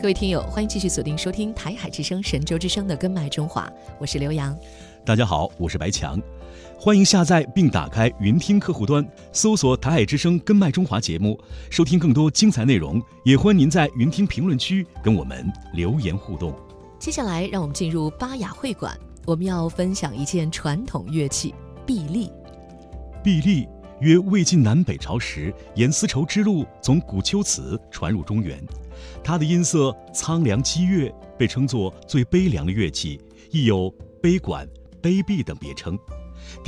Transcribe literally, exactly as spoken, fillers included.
各位听友，欢迎继续锁定收听台海之声神州之声的根脉中华，我是刘洋。 大家好，我是白强，欢迎下载并打开云听客户端，搜索台海之声根脉中华节目，收听更多精彩内容。也欢迎您在云听评论区跟我们留言互动。 接下来让我们进入巴雅会馆，我们要分享一件传统乐器筚丽。 筚丽约魏晋南北朝时，沿丝绸之路从古丘辞传入中原，它的音色苍凉激越，被称作最悲凉的乐器，亦有悲管、卑鄙等别称。